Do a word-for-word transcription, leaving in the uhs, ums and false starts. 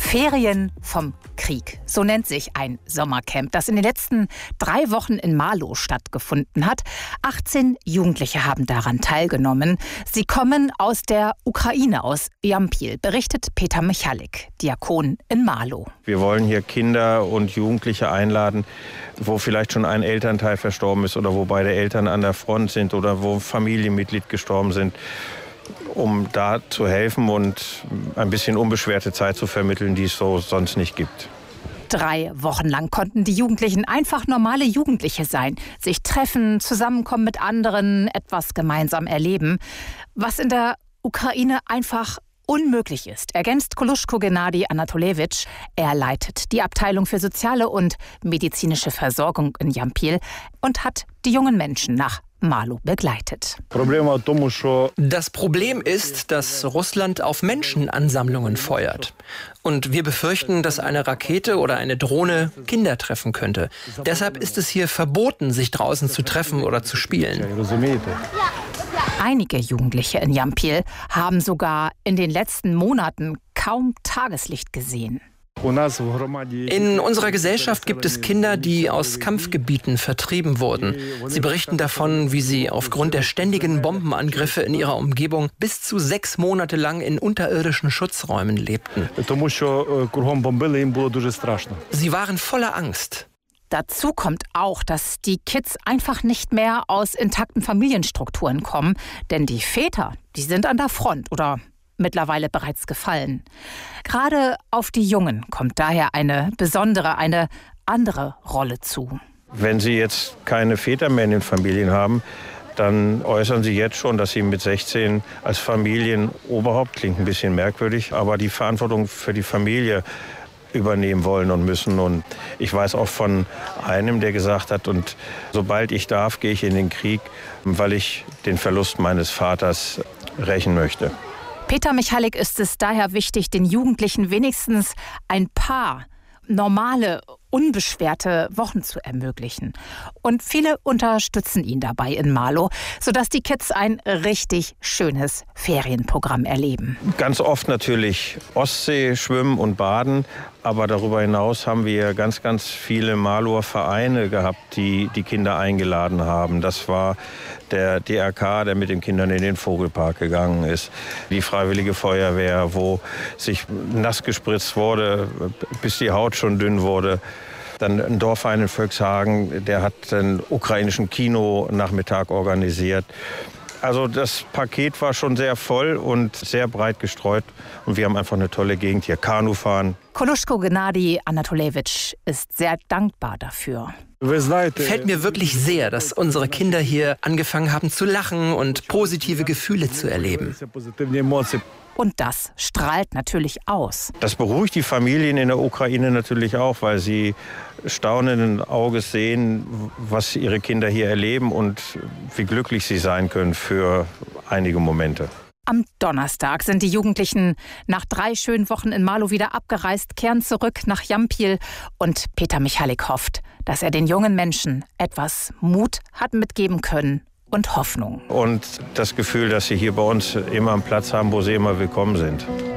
Ferien vom Krieg. So nennt sich ein Sommercamp, das in den letzten drei Wochen in Marlow stattgefunden hat. achtzehn Jugendliche haben daran teilgenommen. Sie kommen aus der Ukraine, aus Jampil, berichtet Peter Michalik, Diakon in Marlow. Wir wollen hier Kinder und Jugendliche einladen, wo vielleicht schon ein Elternteil verstorben ist oder wo beide Eltern an der Front sind oder wo Familienmitglied gestorben sind, um da zu helfen und ein bisschen unbeschwerte Zeit zu vermitteln, die es so sonst nicht gibt. Drei Wochen lang konnten die Jugendlichen einfach normale Jugendliche sein, sich treffen, zusammenkommen mit anderen, etwas gemeinsam erleben, was in der Ukraine einfach unmöglich ist, ergänzt Koluschko Gennadi Anatolewitsch. Er leitet die Abteilung für soziale und medizinische Versorgung in Jampil und hat die jungen Menschen nach Marlow begleitet. Das Problem ist, dass Russland auf Menschenansammlungen feuert. Und wir befürchten, dass eine Rakete oder eine Drohne Kinder treffen könnte. Deshalb ist es hier verboten, sich draußen zu treffen oder zu spielen. Einige Jugendliche in Jampil haben sogar in den letzten Monaten kaum Tageslicht gesehen. In unserer Gesellschaft gibt es Kinder, die aus Kampfgebieten vertrieben wurden. Sie berichten davon, wie sie aufgrund der ständigen Bombenangriffe in ihrer Umgebung bis zu sechs Monate lang in unterirdischen Schutzräumen lebten. Sie waren voller Angst. Dazu kommt auch, dass die Kids einfach nicht mehr aus intakten Familienstrukturen kommen, denn die Väter, die sind an der Front oder mittlerweile bereits gefallen. Gerade auf die Jungen kommt daher eine besondere, eine andere Rolle zu. Wenn sie jetzt keine Väter mehr in den Familien haben, dann äußern sie jetzt schon, dass sie mit sechzehn als Familienoberhaupt, klingt ein bisschen merkwürdig, aber die Verantwortung für die Familie übernehmen wollen und müssen. Und ich weiß auch von einem, der gesagt hat, und sobald ich darf, gehe ich in den Krieg, weil ich den Verlust meines Vaters rächen möchte. Peter Michalik ist es daher wichtig, den Jugendlichen wenigstens ein paar normale, unbeschwerte Wochen zu ermöglichen. Und viele unterstützen ihn dabei in Marlow, sodass die Kids ein richtig schönes Ferienprogramm erleben. Ganz oft natürlich Ostsee, Schwimmen und Baden. Aber darüber hinaus haben wir ganz, ganz viele Marlower Vereine gehabt, die die Kinder eingeladen haben. Das war der D R K, der mit den Kindern in den Vogelpark gegangen ist. Die Freiwillige Feuerwehr, wo sich nass gespritzt wurde, bis die Haut schon dünn wurde. Dann ein Dorfverein in Völkshagen, der hat einen ukrainischen Kinonachmittag organisiert. Also das Paket war schon sehr voll und sehr breit gestreut. Und wir haben einfach eine tolle Gegend hier. Kanufahren. Koluschko Gennadi Anatolewitsch ist sehr dankbar dafür. Gefällt mir wirklich sehr, dass unsere Kinder hier angefangen haben zu lachen und positive Gefühle zu erleben. Und das strahlt natürlich aus. Das beruhigt die Familien in der Ukraine natürlich auch, weil sie staunenden Auges sehen, was ihre Kinder hier erleben und wie glücklich sie sein können für einige Momente. Am Donnerstag sind die Jugendlichen nach drei schönen Wochen in Marlow wieder abgereist, kehren zurück nach Jampil. Und Peter Michalik hofft, dass er den jungen Menschen etwas Mut hat mitgeben können und Hoffnung. Und das Gefühl, dass sie hier bei uns immer einen Platz haben, wo sie immer willkommen sind.